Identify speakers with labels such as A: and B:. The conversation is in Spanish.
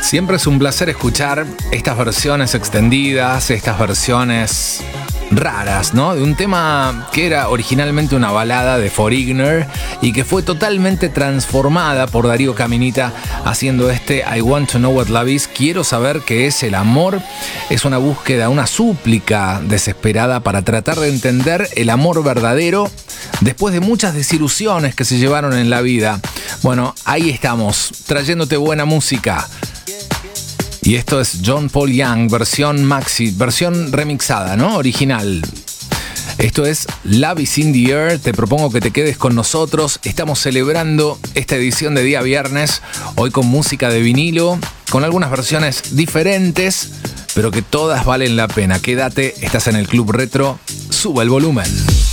A: Siempre es un placer escuchar estas versiones extendidas, estas versiones raras, ¿no? De un tema que era originalmente una balada de Foreigner y que fue totalmente transformada por Darío Caminita haciendo este I Want to Know What Love Is. Quiero saber qué es el amor. Es una búsqueda, una súplica desesperada para tratar de entender el amor verdadero después de muchas desilusiones que se llevaron en la vida. Bueno, ahí estamos, trayéndote buena música. Y esto es John Paul Young, versión maxi, versión remixada, ¿no? Original. Esto es Love is in the Air. Te propongo que te quedes con nosotros. Estamos celebrando esta edición de día viernes, hoy con música de vinilo, con algunas versiones diferentes, pero que todas valen la pena. Quédate, estás en el Club Retro, suba el volumen.